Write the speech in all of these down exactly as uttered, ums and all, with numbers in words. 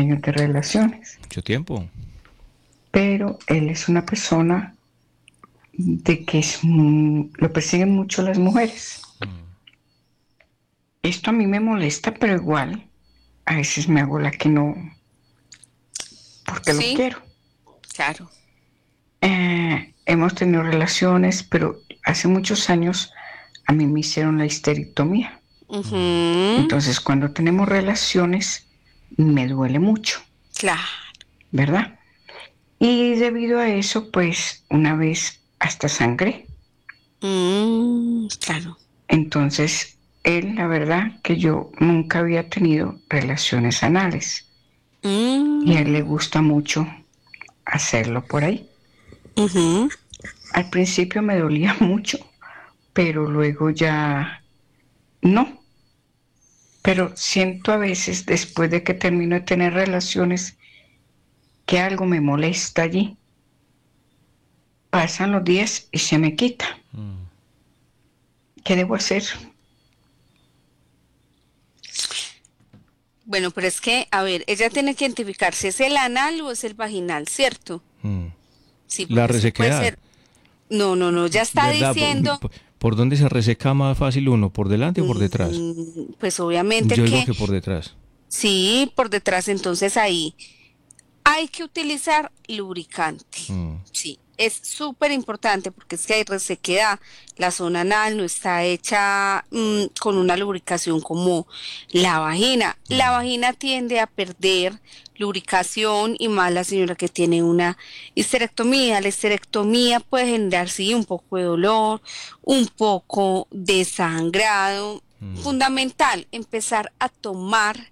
años de relaciones, Mucho tiempo. pero él es una persona de que es, mm, lo persiguen mucho las mujeres. Mm. Esto a mí me molesta, pero igual a veces me hago la que no, porque lo Sí, quiero. claro. Eh, hemos tenido relaciones, pero hace muchos años a mí me hicieron la histerectomía. Ujú, Entonces, cuando tenemos relaciones, me duele mucho, claro. ¿verdad? Y debido a eso, pues una vez hasta sangré. Mm, claro. Entonces, él, la verdad, que yo nunca había tenido relaciones anales y a él le Mm, gusta mucho hacerlo por ahí. ujú. Al principio me dolía mucho, pero luego ya no. Pero siento a veces, después de que termino de tener relaciones, que algo me molesta allí. Pasan los días y se me quita. Mm. ¿Qué debo hacer? Bueno, pero es que, a ver, ella tiene que identificar si es el anal o es el vaginal, ¿cierto? Mm. Sí, La porque es que puede resequedad, ser. No, no, no, ya está ¿verdad? ¿Por, diciendo, por- por dónde se reseca más fácil uno? ¿Por delante o por detrás? mm, pues obviamente Yo digo que que por detrás. sí, por detrás, entonces ahí hay que utilizar lubricante. Mm. Sí, es súper importante porque es que hay resequedad. La zona anal no está hecha mm, con una lubricación como la vagina. La Mm. vagina tiende a perder lubricación y más la señora que tiene una histerectomía. La histerectomía puede generar, sí, un poco de dolor, un poco de sangrado. Mm. Fundamental, empezar a tomar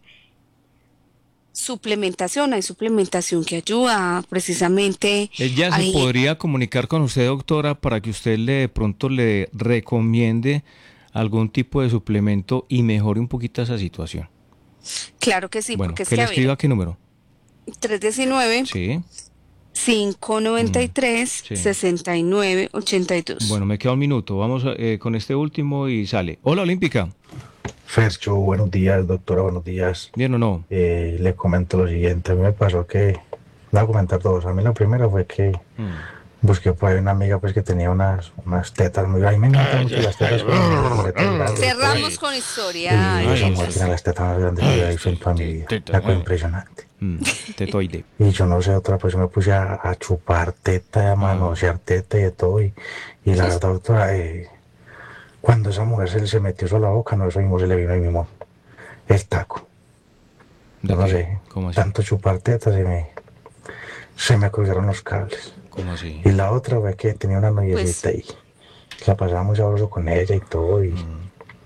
suplementación. Hay suplementación que ayuda precisamente Ella a... se podría comunicar con usted, doctora, para que usted le de pronto le recomiende algún tipo de suplemento y mejore un poquito esa situación. Claro que sí, Bueno, porque es que que, le a ver, escriba qué número. trescientos diecinueve, Sí. cinco noventa y Mm. tres, Sí. sesenta y nueve ochenta y dos. Bueno, me queda un minuto. Vamos a- eh, con este último y sale. Hola, Olímpica. Fercho, buenos días, doctora, buenos días. ¿Bien o no? Eh, le comento lo siguiente, a mí me pasó que, voy a comentar dos, a mí la primera fue que Mm. busqué por ahí una amiga pues que tenía unas, unas tetas muy grandes, a mí me encantan mucho las tetas, pero las tetas grandes y todo, Cerramos Ay, con historia. y ay, esa Ay, mujer eso tiene sí. las tetas más grandes que yo he Ay, visto en toda mi te- vida, teta, una cosa ay. impresionante. Mm. Tetoide. Y yo no sé, otra pues me puse a, a chupar teta, a Ah. manosear teta y de todo, y, y la verdad, doctora, eh, cuando esa mujer se, se metió eso a la boca, no, eso mismo se le vino ahí mismo el taco. Yo ¿De no qué? sé, ¿Cómo así? tanto chupar tetas se me, se me cruzaron los cables. ¿Cómo así? Y la otra fue que tenía una pues, noviecita y la pasaba muy sabroso con ella y todo. Y, Mm.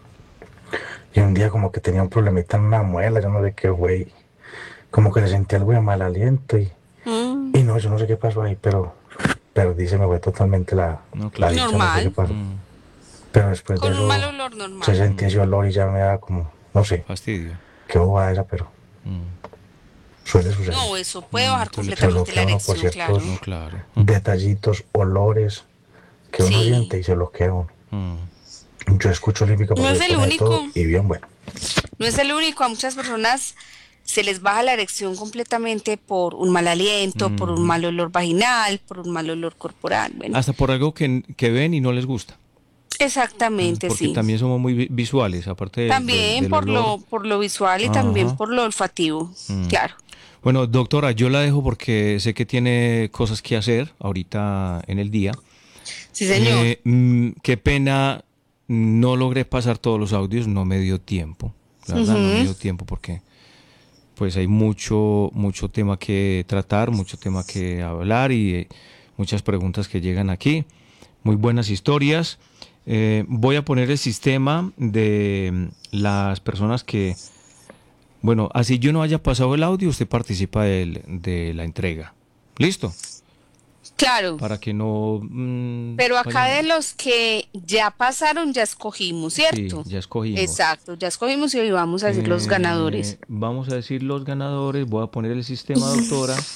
y un día como que tenía un problemita en una muela, yo no sé qué fue. Y como que le sentí algo de mal aliento y, mm, y no, yo no sé qué pasó ahí, pero perdí, se me fue totalmente la, No, la claro. dicha, no sé qué normal, pasó. Mm. Pero después de con un mal eso olor se normal. sentía ese olor y ya me daba como, no sé, Fastidio. qué bobada esa, pero Mm. suele suceder. No, eso puede Mm. bajar Suele Se pasar. completamente la bloquea uno por erección, ciertos claro. No, claro. Mm. detallitos, olores que uno Sí, siente y se bloquea uno. Mm. Yo escucho olímpica no porque es se el pone de único, todo y bien bueno. no es el único. A muchas personas se les baja la erección completamente por un mal aliento, por un Mhm. mal olor vaginal, por un mal olor corporal. Bueno, Hasta por algo que, que ven y no les gusta. Mm. exactamente, Porque sí. también somos muy vi- visuales, aparte del, del, También del por olor. lo, por lo visual y también Ajá. por lo olfativo, Mm. claro. Bueno, doctora, yo la dejo porque sé que tiene cosas que hacer ahorita en el día. Sí, señor. Eh, mm, qué pena, no logré pasar todos los audios, no me dio tiempo. La verdad, no me Ujú. dio tiempo porque pues hay mucho, mucho tema que tratar, mucho tema que hablar y eh, muchas preguntas que llegan aquí. Muy buenas historias. Eh, voy a poner el sistema de mm, las personas que, bueno, así yo no haya pasado el audio, usted participa del- de la entrega. ¿Listo? Claro, Para que no mm, pero acá de vayan. los que ya pasaron, ya escogimos, Sí, ¿cierto? ya escogimos. Exacto, ya escogimos y hoy vamos a decir los Eh, ganadores. vamos a decir los ganadores. Voy a poner el sistema, doctora.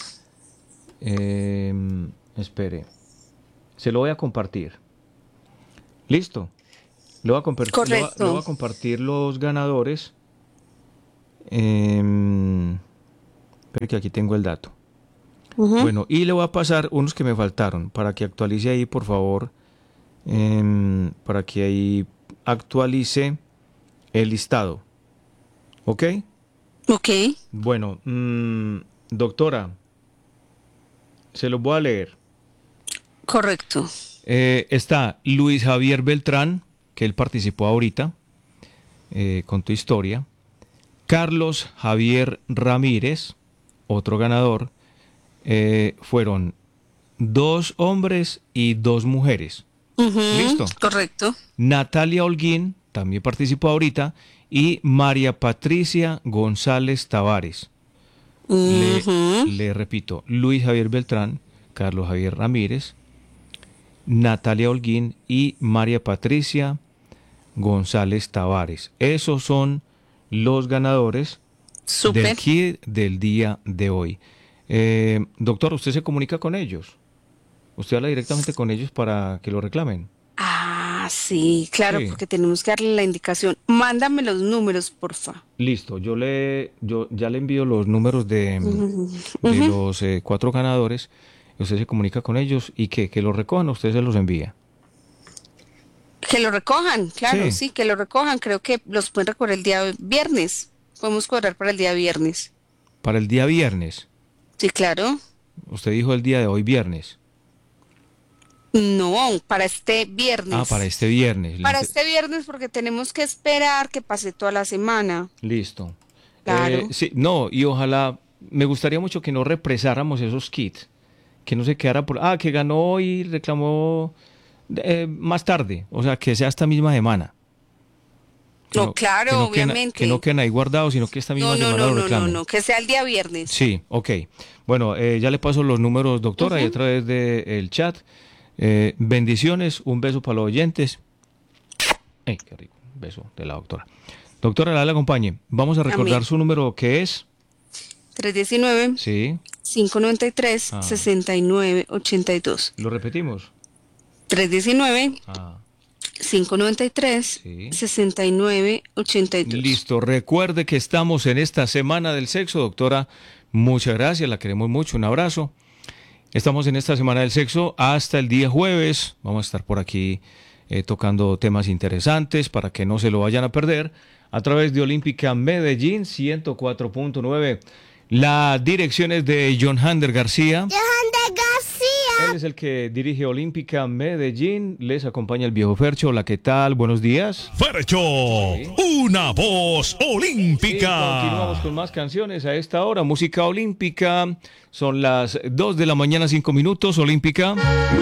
Eh, espere. Se lo voy a compartir. ¿Listo? Le voy a, compar- le voy a- le voy Correcto. a compartir los ganadores. Eh, pero que aquí tengo el dato. Ujú. Bueno, y le voy a pasar unos que me faltaron para que actualice ahí, por favor, em, para que ahí actualice el listado. ¿Ok? Ok, Bueno, mm, doctora, se los voy a leer. correcto. Eh, está Luis Javier Beltrán, que él participó ahorita eh, con tu historia. Carlos Javier Ramírez, otro ganador. Eh, fueron dos hombres y dos mujeres. Ujú, Listo. correcto. Natalia Holguín también participó ahorita y María Patricia González Tavares. Le, Ujú. le repito, Luis Javier Beltrán, Carlos Javier Ramírez, Natalia Holguín y María Patricia González Tavares. Esos son los ganadores Súper. del kit del día de hoy. Eh, doctor, ¿usted se comunica con ellos? ¿Usted habla directamente con ellos para que lo reclamen? Ah, sí, claro, Sí. porque tenemos que darle la indicación. Mándame los números, porfa. Listo, yo le, yo ya le envío los números de, Ujú. de Ujú. los eh, cuatro ganadores. Usted se comunica con ellos y que, que los recojan, usted se los envía. Que lo recojan, claro, Sí. sí. que lo recojan. Creo que los pueden recoger el día viernes. Podemos cobrar para el día viernes. Para el día viernes. Sí, claro. Usted dijo el día de hoy viernes. No, para este viernes. Ah, para este viernes. Para este viernes porque tenemos que esperar que pase toda la semana. Listo. Claro. Eh, sí, no, y ojalá, me gustaría mucho que no represáramos esos kits, que no se quedara por, ah, que ganó y reclamó eh, más tarde, o sea, que sea esta misma semana. Que No, claro, que no queden- obviamente. que no queden ahí guardados, sino que esta misma No, no, semana no, lo no, no, reclamen. no, que sea el día viernes. Sí, ok. Bueno, eh, ya le paso los números, doctora, y a través del chat. Eh, bendiciones, un beso para los oyentes. ¡Ay, qué rico! Un beso de la doctora. Doctora, la le acompañe. Vamos a recordar Amén. su número, que es. tres uno nueve, Sí, cinco nueve tres, Ah. seis nueve ocho dos. lo repetimos. tres uno nueve, Ah, cinco nueve tres, Sí. seis nueve ocho dos. listo. Recuerde que estamos en esta semana del sexo, doctora. Muchas gracias, la queremos mucho. Un abrazo. Estamos en esta semana del sexo hasta el día jueves. Vamos a estar por aquí eh, tocando temas interesantes para que no se lo vayan a perder a través de Olímpica Medellín ciento cuatro punto nueve. La dirección es de John Hander García. Él es el que dirige Olímpica Medellín. Les acompaña el viejo Fercho. Hola, ¿qué tal? Buenos días. Fercho, una voz Sí, olímpica. continuamos con más canciones a esta hora. Música olímpica. Son las dos de la mañana, cinco minutos. Olímpica.